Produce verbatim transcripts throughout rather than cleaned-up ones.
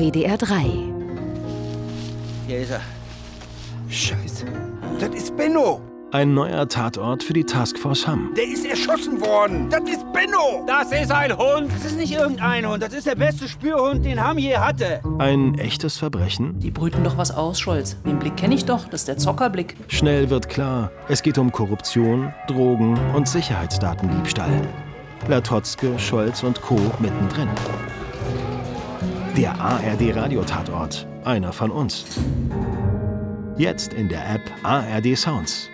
W D R drei. Hier ist er. Scheiße, das ist Benno. Ein neuer Tatort für die Taskforce Hamm. Der ist erschossen worden. Das ist Benno. Das ist ein Hund. Das ist nicht irgendein Hund. Das ist der beste Spürhund, den Hamm je hatte. Ein echtes Verbrechen? Die brüten doch was aus, Scholz. Den Blick kenne ich doch. Das ist der Zockerblick. Schnell wird klar, es geht um Korruption, Drogen und Sicherheitsdatendiebstahl. Latotzke, Scholz und Co. mittendrin. Der A R D-Radiotatort. Einer von uns. Jetzt in der App A R D Sounds.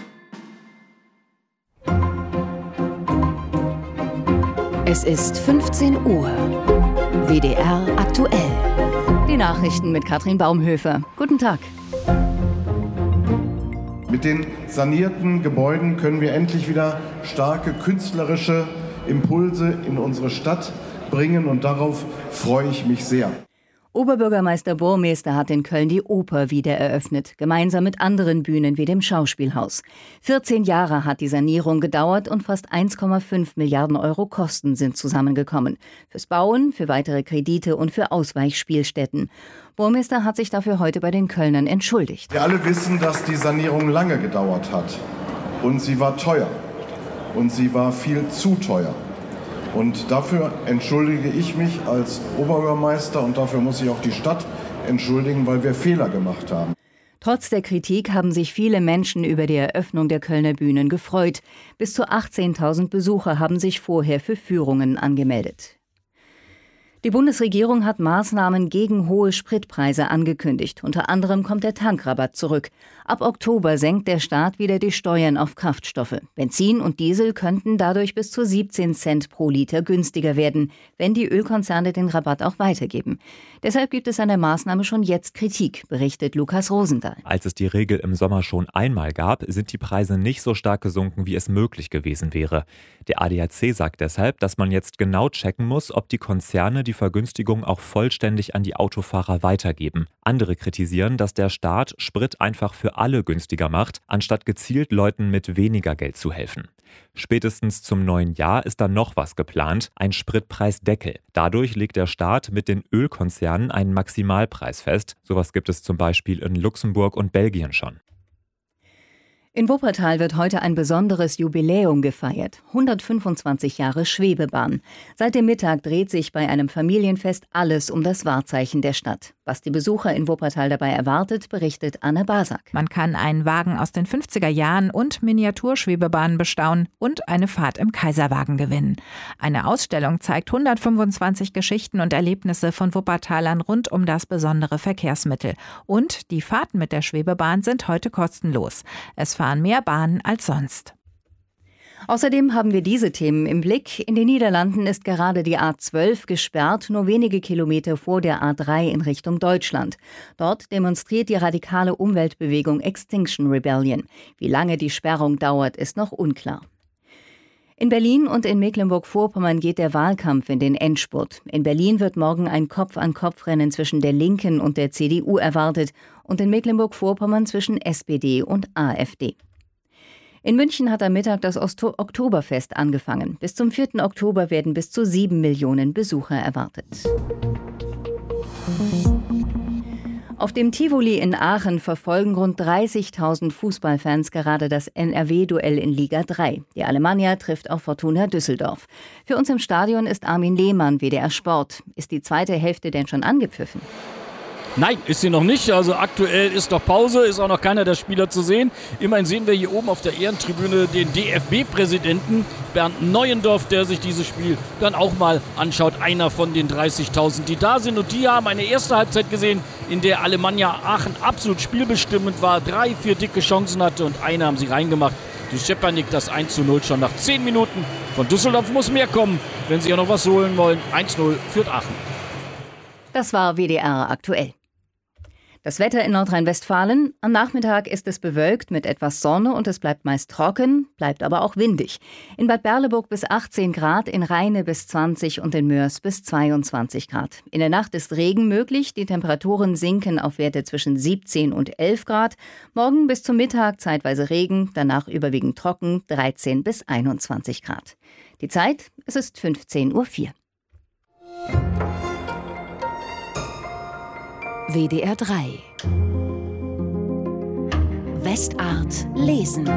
Es ist fünfzehn Uhr. W D R aktuell. Die Nachrichten mit Katrin Baumhöfer. Guten Tag. Mit den sanierten Gebäuden können wir endlich wieder starke künstlerische Impulse in unsere Stadt bringen und darauf freue ich mich sehr. Oberbürgermeister Burmester hat in Köln die Oper wieder eröffnet, gemeinsam mit anderen Bühnen wie dem Schauspielhaus. vierzehn Jahre hat die Sanierung gedauert und fast eins Komma fünf Milliarden Euro Kosten sind zusammengekommen. Fürs Bauen, für weitere Kredite und für Ausweichspielstätten. Burmester hat sich dafür heute bei den Kölnern entschuldigt. Wir alle wissen, dass die Sanierung lange gedauert hat. Und sie war teuer. Und sie war viel zu teuer. Und dafür entschuldige ich mich als Oberbürgermeister und dafür muss sich auch die Stadt entschuldigen, weil wir Fehler gemacht haben. Trotz der Kritik haben sich viele Menschen über die Eröffnung der Kölner Bühnen gefreut. Bis zu achtzehntausend Besucher haben sich vorher für Führungen angemeldet. Die Bundesregierung hat Maßnahmen gegen hohe Spritpreise angekündigt. Unter anderem kommt der Tankrabatt zurück. Ab Oktober senkt der Staat wieder die Steuern auf Kraftstoffe. Benzin und Diesel könnten dadurch bis zu siebzehn Cent pro Liter günstiger werden, wenn die Ölkonzerne den Rabatt auch weitergeben. Deshalb gibt es an der Maßnahme schon jetzt Kritik, berichtet Lukas Rosendahl. Als es die Regel im Sommer schon einmal gab, sind die Preise nicht so stark gesunken, wie es möglich gewesen wäre. Der A D A C sagt deshalb, dass man jetzt genau checken muss, ob die Konzerne die Vergünstigung auch vollständig an die Autofahrer weitergeben. Andere kritisieren, dass der Staat Sprit einfach für alle günstiger macht, anstatt gezielt Leuten mit weniger Geld zu helfen. Spätestens zum neuen Jahr ist dann noch was geplant, ein Spritpreisdeckel. Dadurch legt der Staat mit den Ölkonzernen einen Maximalpreis fest. Sowas gibt es zum Beispiel in Luxemburg und Belgien schon. In Wuppertal wird heute ein besonderes Jubiläum gefeiert. hundertfünfundzwanzig Jahre Schwebebahn. Seit dem Mittag dreht sich bei einem Familienfest alles um das Wahrzeichen der Stadt. Was die Besucher in Wuppertal dabei erwartet, berichtet Anne Basak. Man kann einen Wagen aus den fünfziger Jahren und Miniaturschwebebahnen bestaunen und eine Fahrt im Kaiserwagen gewinnen. Eine Ausstellung zeigt hundertfünfundzwanzig Geschichten und Erlebnisse von Wuppertalern rund um das besondere Verkehrsmittel. Und die Fahrten mit der Schwebebahn sind heute kostenlos. Es fahren mehr Bahnen als sonst. Außerdem haben wir diese Themen im Blick. In den Niederlanden ist gerade die A zwölf gesperrt, nur wenige Kilometer vor der A drei in Richtung Deutschland. Dort demonstriert die radikale Umweltbewegung Extinction Rebellion. Wie lange die Sperrung dauert, ist noch unklar. In Berlin und in Mecklenburg-Vorpommern geht der Wahlkampf in den Endspurt. In Berlin wird morgen ein Kopf-an-Kopf-Rennen zwischen der Linken und der C D U erwartet und in Mecklenburg-Vorpommern zwischen S P D und A f D. In München hat am Mittag das Osto- Oktoberfest angefangen. Bis zum vierten Oktober werden bis zu sieben Millionen Besucher erwartet. Auf dem Tivoli in Aachen verfolgen rund dreißigtausend Fußballfans gerade das N R W-Duell in Liga drei. Die Alemannia trifft auf Fortuna Düsseldorf. Für uns im Stadion ist Armin Lehmann, W D R Sport. Ist die zweite Hälfte denn schon angepfiffen? Nein, ist sie noch nicht. Also aktuell ist noch Pause, ist auch noch keiner der Spieler zu sehen. Immerhin sehen wir hier oben auf der Ehrentribüne den D F B-Präsidenten Bernd Neuendorf, der sich dieses Spiel dann auch mal anschaut. Einer von den dreißigtausend, die da sind. Und die haben eine erste Halbzeit gesehen, in der Alemannia Aachen absolut spielbestimmend war, drei, vier dicke Chancen hatte und eine haben sie reingemacht. Die Schepanik das eins zu null schon nach zehn Minuten. Von Düsseldorf muss mehr kommen, wenn sie ja noch was holen wollen. eins zu null führt Aachen. Das war W D R aktuell. Das Wetter in Nordrhein-Westfalen. Am Nachmittag ist es bewölkt mit etwas Sonne und es bleibt meist trocken, bleibt aber auch windig. In Bad Berleburg bis achtzehn Grad, in Rheine bis zwanzig und in Mörs bis zweiundzwanzig Grad. In der Nacht ist Regen möglich, die Temperaturen sinken auf Werte zwischen siebzehn und elf Grad. Morgen bis zum Mittag zeitweise Regen, danach überwiegend trocken, dreizehn bis einundzwanzig Grad. Die Zeit, es ist fünfzehn Uhr vier. W D R drei. Westart lesen.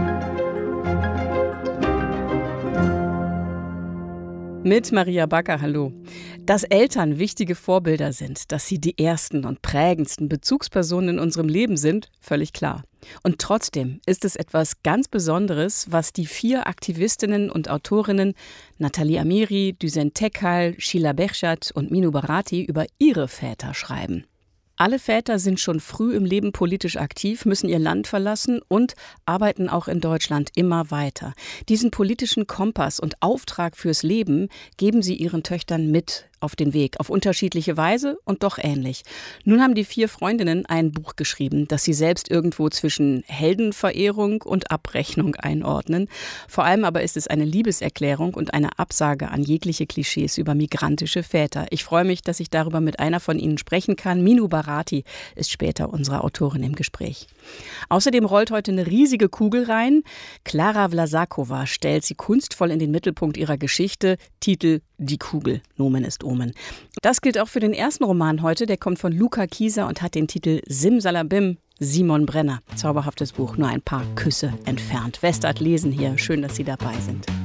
Mit Maria Backer, hallo. Dass Eltern wichtige Vorbilder sind, dass sie die ersten und prägendsten Bezugspersonen in unserem Leben sind, völlig klar. Und trotzdem ist es etwas ganz Besonderes, was die vier Aktivistinnen und Autorinnen Nathalie Amiri, Düsen Tekkal, Sheila Behçet und Minu Barati über ihre Väter schreiben. Alle Väter sind schon früh im Leben politisch aktiv, müssen ihr Land verlassen und arbeiten auch in Deutschland immer weiter. Diesen politischen Kompass und Auftrag fürs Leben geben sie ihren Töchtern mit auf den Weg, auf unterschiedliche Weise und doch ähnlich. Nun haben die vier Freundinnen ein Buch geschrieben, das sie selbst irgendwo zwischen Heldenverehrung und Abrechnung einordnen. Vor allem aber ist es eine Liebeserklärung und eine Absage an jegliche Klischees über migrantische Väter. Ich freue mich, dass ich darüber mit einer von ihnen sprechen kann. Minu Barati ist später unsere Autorin im Gespräch. Außerdem rollt heute eine riesige Kugel rein. Klara Vlasakova stellt sie kunstvoll in den Mittelpunkt ihrer Geschichte. Titel Die Kugel, Nomen ist Omen. Das gilt auch für den ersten Roman heute, der kommt von Luca Kieser und hat den Titel Simsalabim, Simon Brenner. Zauberhaftes Buch, nur ein paar Küsse entfernt. Westart lesen hier, schön, dass Sie dabei sind.